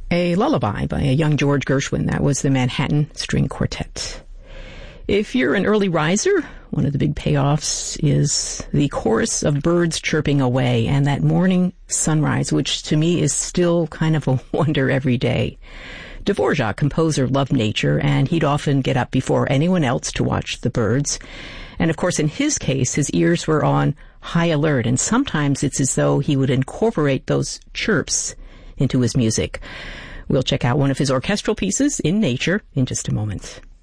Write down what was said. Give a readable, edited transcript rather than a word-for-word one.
A Lullaby by a young George Gershwin. That was the Manhattan String Quartet. If you're an early riser, one of the big payoffs is the chorus of birds chirping away and that morning sunrise, which to me is still kind of a wonder every day. Dvorak, composer, loved nature, and he'd often get up before anyone else to watch the birds. And of course, in his case, his ears were on high alert, and sometimes it's as though he would incorporate those chirps into his music. We'll check out one of his orchestral pieces, In Nature, in just a moment.